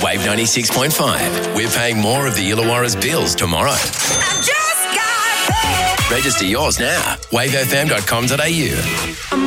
Wave 96.5. We're paying more of the Illawarra's bills tomorrow. I just got paid. Register yours now. wavefm.com.au.